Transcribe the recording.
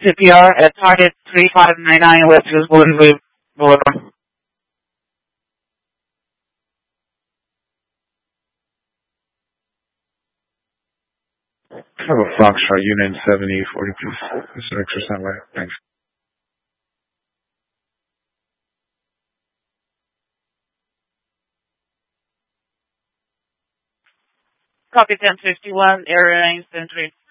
CPR at target 3599 West Hills Boulevard. I have a Foxtrot Unit 7040, please. This is extra standby. Thanks. Copy 1051, area range 10-3.